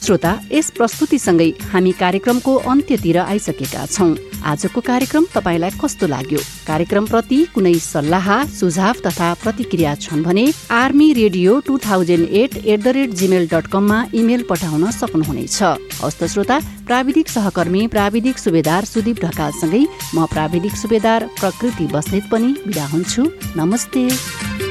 श्रोता, यस प्रस्तुतिसँगै हामी कार्यक्रमको अन्त्यतिर आइसकेका छौं। आजको कार्यक्रम तपाईलाई कस्तो लाग्यो? कार्यक्रमप्रति कुनै सल्लाह, सुझाव तथा प्रतिक्रिया छन् भने armyradio2008@gmail.com मा इमेल पठाउन सक्नुहुनेछ। हस्त श्रोता, प्राविधिक सहकर्मी प्राविधिक सुबेदार सुदीप ढकालसँगै म प्राविधिक सुबेदार प्रकृति बस्नेत पनि बिदा हुन्छु। नमस्ते।